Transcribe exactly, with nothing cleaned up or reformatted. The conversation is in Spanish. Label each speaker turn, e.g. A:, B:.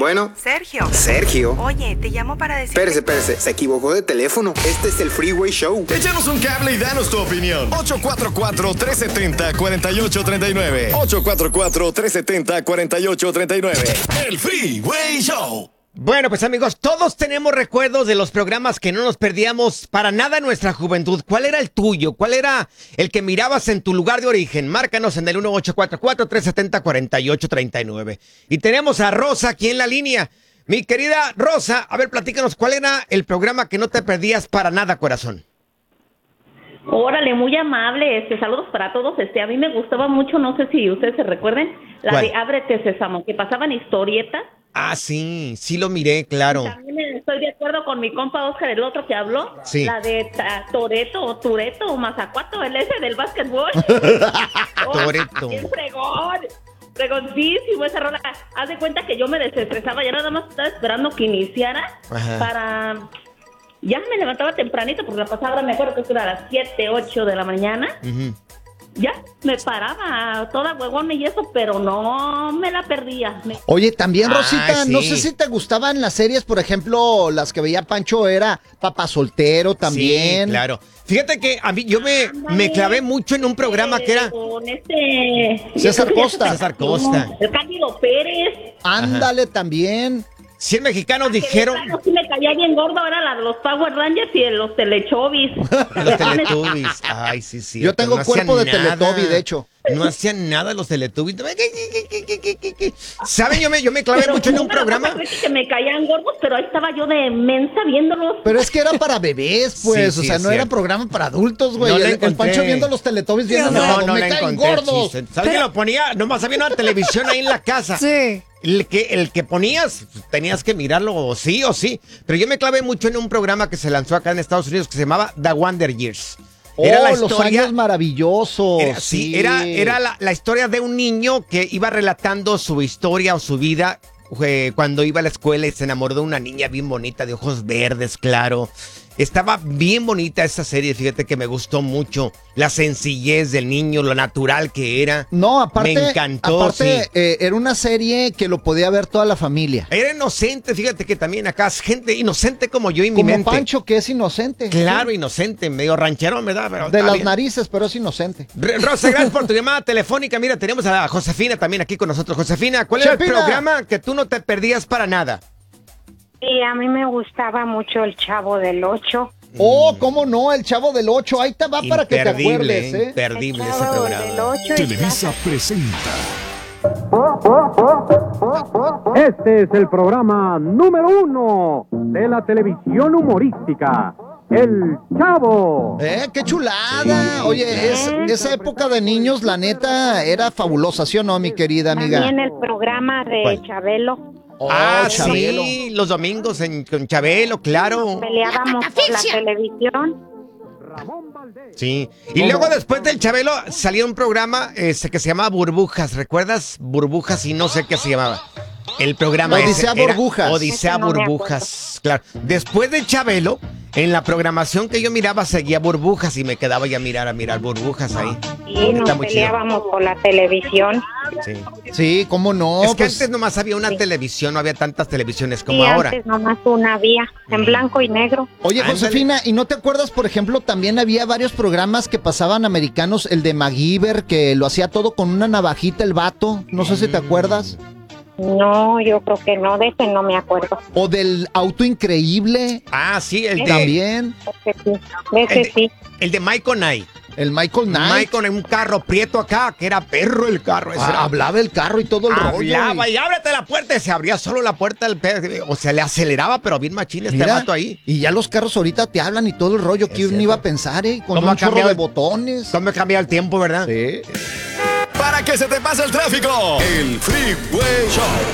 A: Bueno.
B: Sergio.
A: Sergio.
B: Oye, te llamo para decir...
A: Espérese, espérese, se equivocó de teléfono. Este es el Freeway Show.
C: Échanos un cable y danos tu opinión. ocho cuatro cuatro, tres siete cero, cuatro ocho tres nueve. ocho cuatro cuatro, tres siete cero, cuatro ocho tres nueve. El Freeway Show.
D: Bueno, pues amigos, todos tenemos recuerdos de los programas que no nos perdíamos para nada en nuestra juventud. ¿Cuál era el tuyo? ¿Cuál era el que mirabas en tu lugar de origen? Márcanos en el uno ocho cuatro cuatro, tres siete cero, cuatro ocho tres nueve. Y tenemos a Rosa aquí en la línea. Mi querida Rosa, a ver, platícanos, ¿cuál era el programa que no te perdías para nada, corazón?
E: Órale, muy amable, este, saludos para todos. Este, a mí me gustaba mucho, no sé si ustedes se recuerden, la
D: ¿Cuál?
E: de Ábrete Sésamo, que pasaban historietas.
D: Ah, sí, sí lo miré, claro.
E: También estoy de acuerdo con mi compa Oscar, el otro que habló,
D: Sí.
E: la de ta- Toreto o Tureto o Mazacuato, el ese del básquetbol.
D: Toretto.
E: ¡Qué fregón! Fregoncísimo esa rola. Haz de cuenta que yo me desestresaba, ya nada más estaba esperando que iniciara.
D: Ajá.
E: Para... Ya me levantaba tempranito porque la pasaba, me acuerdo que esto era a las siete, ocho de la mañana.
D: Ujú.
E: Ya me paraba toda huevona y eso, pero no me la perdía. Me...
F: Oye, también,
D: Ah,
F: Rosita, no
D: sí.
F: sé si te gustaban las series, por ejemplo, las que veía Pancho era Papá Soltero también.
D: Sí, claro. Fíjate que a mí yo me, me clavé mucho en un programa que era...
E: Con este...
F: César Costa.
D: César Costa.
E: El Cándido Pérez.
F: Ándale también.
D: cien mexicanos dijeron...
E: Que de plano sí me caía bien gordo, era la de los Power Rangers y de los Telechovis.
D: Los Teletubbies. Ay, sí, sí.
F: Yo tengo cuerpo de
D: nada.
F: Teletubby, de hecho.
D: No hacían nada los Teletubbies. ¿Saben? Yo me, yo me clavé
E: Pero
D: mucho en
E: no
D: un
E: me la
D: programa.
E: pasaba, que me caían gordos, pero ahí estaba yo de mensa viéndolos.
F: Pero es que era para bebés, pues.
D: Sí,
F: o
D: sí,
F: sea,
D: es
F: no era
D: cierto.
F: programa para adultos, güey.
D: No la
F: el, el
D: encontré.
F: Pancho viendo los Teletubbies viendo
D: No, no
F: me
D: la
F: caen
D: encontré el
F: gordos.
D: chiste. ¿Sabes que lo ponía? Nomás había una televisión ahí en la casa.
B: Sí.
D: El que, el que ponías, tenías que mirarlo sí o sí. Pero yo me clavé mucho en un programa que se lanzó acá en Estados Unidos que se llamaba The Wonder Years.
F: Oh, los años maravillosos.
D: Era, sí,
F: sí.
D: era, era la, la historia de un niño que iba relatando su historia o su vida eh, cuando iba a la escuela y se enamoró de una niña bien bonita, de ojos verdes, claro. Estaba bien bonita esa serie, fíjate que me gustó mucho. La sencillez del niño, lo natural que era.
F: No, aparte,
D: me encantó,
F: aparte
D: sí.
F: eh, era una serie que lo podía ver toda la familia.
D: Era inocente, fíjate que también acá, gente inocente como yo y mi
F: Como
D: mente.
F: Pancho, que es inocente.
D: Claro, inocente, medio ranchero, ¿verdad? Pero
F: De
D: está
F: las
D: bien.
F: narices, pero es inocente.
D: R- Rosa, gracias por tu llamada telefónica. Mira, tenemos a Josefina también aquí con nosotros. Josefina, ¿cuál era el
F: Chepina.
D: programa que tú no te perdías para nada?
G: Y a mí me gustaba mucho el Chavo del Ocho.
F: Oh, cómo no, el Chavo del Ocho. Ahí te va para que te
D: Imperdible,
F: acuerdes, ¿eh?
D: imperdible
G: El
D: ese
G: Chavo del
D: programa.
G: Ocho y
C: Televisa
G: Plaza-
C: presenta.
H: Este es el programa número uno de la televisión humorística, El Chavo.
F: ¿Eh? ¡Qué chulada! Oye, es, esa época de niños, la neta, era fabulosa, ¿sí o no, mi querida amiga?
G: También el programa de
D: ¿Cuál?
G: Chabelo.
F: Oh,
D: ah,
F: Chabelo.
D: sí, los domingos en, con Chabelo, claro.
G: Peleábamos por la televisión.
D: Sí. Y luego después del Chabelo salió un programa este, que se llamaba Burbujas. ¿Recuerdas? Burbujas y no sé qué se llamaba. El programa
F: Odisea
D: ese era
F: Burbujas.
D: Odisea
G: Ese no me
D: Burbujas. Claro. Después de Chabelo, en la programación que yo miraba seguía Burbujas y me quedaba ya a mirar, a mirar Burbujas ahí.
G: Y nos
D: Está muy chido.
G: peleábamos por la televisión.
D: Sí.
F: Sí, cómo no.
D: es que
F: pues,
D: antes nomás había una televisión, no había tantas televisiones como
G: Y
D: ahora.
G: antes nomás una había, en blanco y negro.
F: Oye,
D: Ándale.
F: Josefina, ¿y no te acuerdas, por ejemplo, también había varios programas que pasaban americanos, el de MacGyver, que lo hacía todo con una navajita el vato? No sé si te acuerdas.
G: No, yo creo que no, de ese no me acuerdo.
F: O del auto increíble,
D: Ah, sí, el de,
F: también.
G: De ese sí, de
D: el
G: ese
D: de,
G: sí.
D: el de Michael Knight.
F: El Michael Knight.
D: Michael en un carro prieto acá, que era perro el carro. ese
F: Ah,
D: era-
F: hablaba el carro y todo el rollo.
D: Hablaba
F: y-
D: y ábrete la puerta y se abría solo la puerta del perro. O sea, le aceleraba, pero bien machín este
F: Mira,
D: vato ahí.
F: y ya los carros ahorita te hablan y todo el rollo. ¿Quién
D: cierto.
F: iba a pensar, eh? Con
D: ¿Cómo ha
F: un chorro
D: cambiado
F: de
D: el-
F: botones.
D: ¿Cómo ha cambiado el tiempo, verdad?
F: Sí.
C: Para que se te pase el tráfico. El Freeway Show.